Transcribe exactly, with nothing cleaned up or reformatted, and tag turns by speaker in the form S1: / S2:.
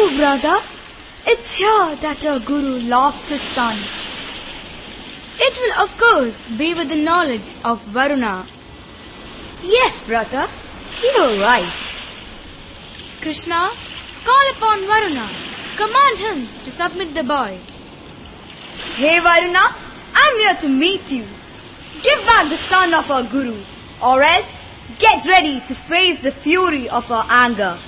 S1: true, brother. It's here that our Guru lost his son.
S2: It will of course be with the knowledge of Varuna.
S1: Yes, brother. You're right.
S2: Krishna, call upon Varuna. Command him to submit the boy.
S1: Hey Varuna, I'm here to meet you. Give back the son of our Guru, or else get ready to face the fury of our anger.